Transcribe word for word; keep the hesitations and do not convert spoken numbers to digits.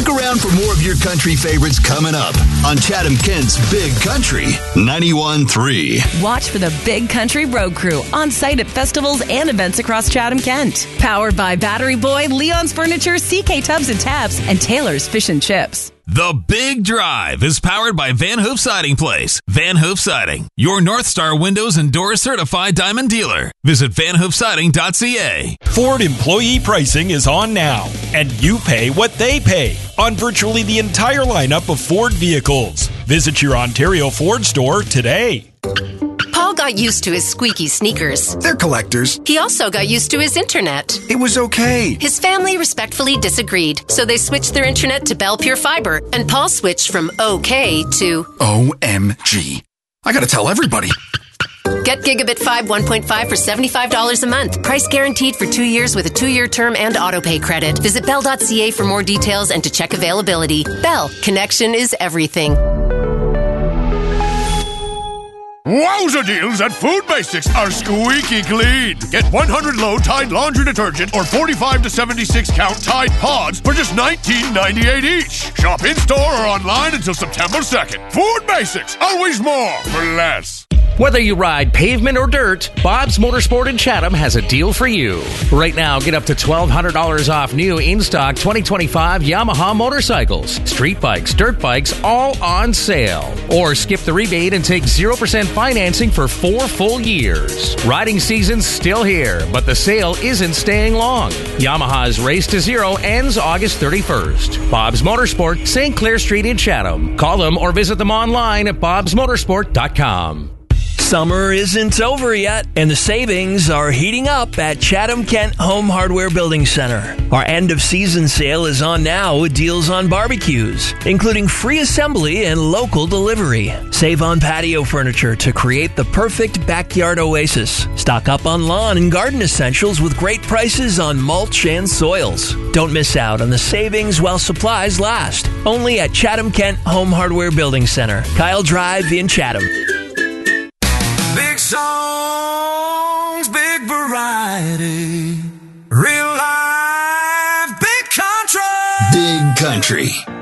Stick around for more of your country favorites coming up on Chatham Kent's Big Country ninety-one point three. Watch for the Big Country Road Crew on site at festivals and events across Chatham Kent. Powered by Battery Boy, Leon's Furniture, C K Tubs and Taps, and Taylor's Fish and Chips. The Big Drive is powered by Van Hoof Siding Place. Van Hoof Siding, your North Star Windows and Doors certified diamond dealer. Visit van hoof siding dot c a. Ford employee pricing is on now, and you pay what they pay on virtually the entire lineup of Ford vehicles. Visit your Ontario Ford store today. Paul got used to his squeaky sneakers. They're collectors. He also got used to his internet. It was okay. His family respectfully disagreed, so they switched their internet to Bell Pure Fiber, and Paul switched from okay to O M G. I gotta tell everybody. Get Gigabit five one point five for seventy-five dollars a month. Price guaranteed for two years with a two-year term and autopay credit. Visit bell dot c a for more details and to check availability. Bell, connection is everything. Wowza deals at Food Basics are squeaky clean. Get one hundred low Tide laundry detergent or forty-five to seventy-six count Tide pods for just nineteen ninety-eight each. Shop in-store or online until September second. Food Basics, always more for less. Whether you ride pavement or dirt, Bob's Motorsport in Chatham has a deal for you. Right now, get up to twelve hundred dollars off new in-stock twenty twenty-five Yamaha motorcycles, street bikes, dirt bikes, all on sale. Or skip the rebate and take zero percent financing for four full years. Riding season's still here, but the sale isn't staying long. Yamaha's Race to Zero ends August thirty-first. Bob's Motorsport, Saint Clair Street in Chatham. Call them or visit them online at bobs motorsport dot com. Summer isn't over yet, and the savings are heating up at Chatham Kent Home Hardware Building Center. Our end-of-season sale is on now with deals on barbecues, including free assembly and local delivery. Save on patio furniture to create the perfect backyard oasis. Stock up on lawn and garden essentials with great prices on mulch and soils. Don't miss out on the savings while supplies last. Only at Chatham Kent Home Hardware Building Center, Kyle Drive in Chatham. Big songs, big variety. Real life, big country. Big Country